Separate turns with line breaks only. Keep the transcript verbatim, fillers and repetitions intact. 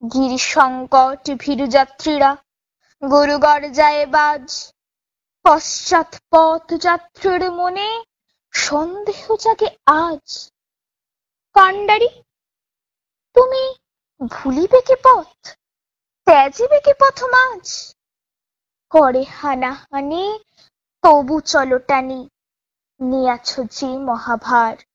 গিরিসঙ্কট ভীরুযাত্রীরা গুরুগড় যায় বাজ, পশ্চাৎ পথযাত্রীর মনে সন্দেহ জাগে আজ। কান্ডারি, তুমি ভুলিবে কি পথ, ত্যাজিবে কি পথ মাঝ? করে হানাহানি তবু চলো টানি, নিয়াছ যে মহাভার।